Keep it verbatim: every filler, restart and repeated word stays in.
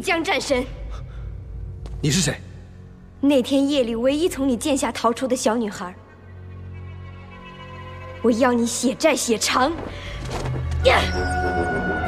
江战神。 你是谁？ 那天夜里唯一从你剑下逃出的小女孩。我要你血债血偿！呀